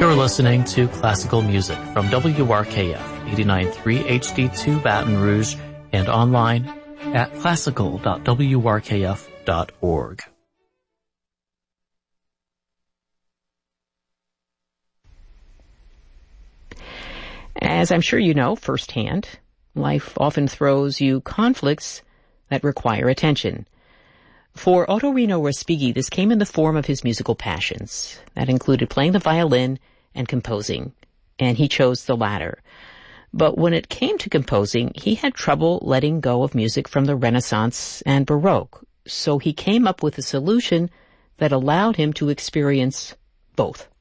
You're listening to classical music from WRKF 89.3 HD2 Baton Rouge and online at classical.wrkf.org. As I'm sure you know firsthand, life often throws you conflicts that require attention. For Ottorino Respighi, this came in the form of his musical passions. That included playing the violin and composing, and he chose the latter. But when it came to composing, he had trouble letting go of music from the Renaissance and Baroque, so he came up with a solution that allowed him to experience both.